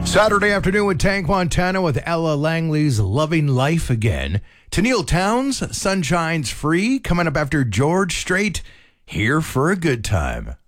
Saturday afternoon with Tank Montana with Ella Langley's Loving Life Again. To Neil Towns, Sunshine's Free, coming up after George Strait, Here for a Good Time.